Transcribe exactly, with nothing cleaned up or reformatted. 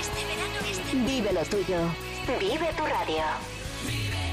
Este verano, este verano. Vive lo tuyo. Vive tu radio. Vive